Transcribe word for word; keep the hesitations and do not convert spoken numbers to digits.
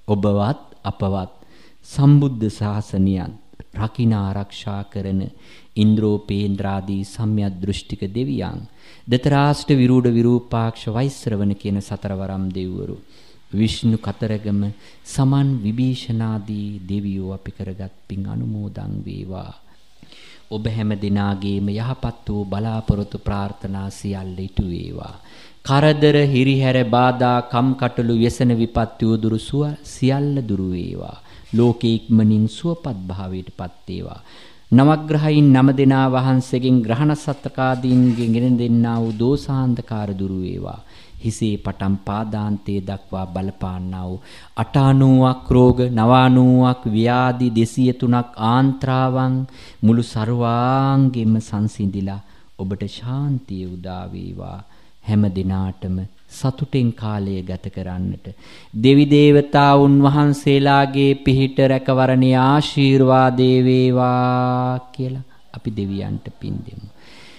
ඔබවත් අපවත් සම්බුද්ධ ශාසනයත් රකින්න ආරක්ෂා කරන ඉන්ද්‍රෝපේන්ද්‍රාදී සම්‍යක් දෘෂ්ටික දෙවියන් දතරාෂ්ට විරූඪ විරූපාක්ෂ වෛශ්‍රවණ කියන සතරවරම් දෙවිවරු විෂ්ණු කතරගම සමන් විභීෂණාදී දෙවියෝ අපි කරගත් පින් අනුමෝදන් වේවා. ඔබ හැම දිනාගේම යහපත් වූ බලාපොරොත්තු ප්‍රාර්ථනා සියල්ල ඉටු වේවා. කරදර හිරිහැර බාධා කම්කටොළු व्यसन විපත්ති උදුරු සුව සියල්ල දුරු වේවා. ලෝකේ ඉක්මනින් සුවපත් භාවයටපත් වේවා. නවග්‍රහයින් නම දෙනා වහන්සේගෙන් ග්‍රහණ සත්කාදීන්ගෙන් ගෙන දෙන්නා වූ දෝසාන්ධකාර දුරු වේවා. හිසේ පටන් පාදාන්තයේ දක්වා බලපාන්නා වූ අටානූවක් රෝග නවානූවක් ව්‍යාධි දෙසිය තුනක් ආන්ත්‍රාවන් මුළු ਸਰවාංගෙම සංසිඳිලා ඔබට ශාන්තිය උදා වේවා. හැම දිනාටම සතුටින් කාලය ගත කරන්නට දෙවි දේවතාවුන් වහන්සේලාගේ පිහිට රැකවරණේ ආශිර්වාදේ වේවා කියලා අපි දෙවියන්ට පින් දෙමු.